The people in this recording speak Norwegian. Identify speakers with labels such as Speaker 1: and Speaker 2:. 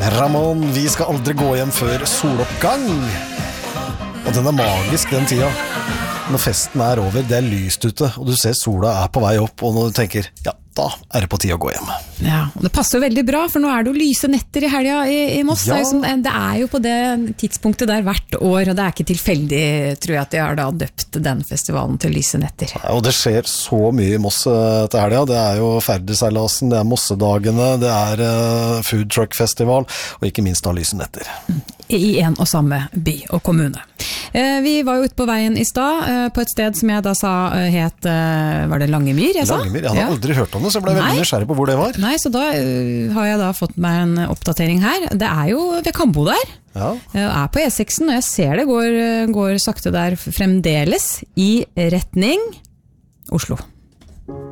Speaker 1: Ramón, vi skal aldri gå hjem før soloppgang. Og den magisk den tida. Når festen over, det lyst ute, og du ser sola på vei opp, og når du tenker, ja, da det på tide å gå hjem.
Speaker 2: Ja, og det passer jo veldig bra, for nå det jo lyse netter i helga i Moss. Ja. Det jo på det tidspunktet der hvert år, og det ikke tilfeldig, tror jeg, at de har da døpt den festivalen til lyse netter.
Speaker 1: Ja, og det skjer så mye i Moss til helga. Det jo Ferdeseilasen, det Mossedagene, det Food Truck Festival, og ikke minst da lyse netter.
Speaker 2: I en og samme by og kommune. Vi var jo ute på veien i stad, på et sted som jeg da sa het, var det Langemyr, jeg sa?
Speaker 1: Langemyr, jeg hadde aldri hørt om det, så jeg ble veldig nysgjerrig på hvor det var.
Speaker 2: Nei, så da har jeg da fått meg en oppdatering her. Det jo ved Kambo der.
Speaker 1: Ja.
Speaker 2: Jeg på E6-en, og jeg ser det går sakte der fremdeles i retning Oslo.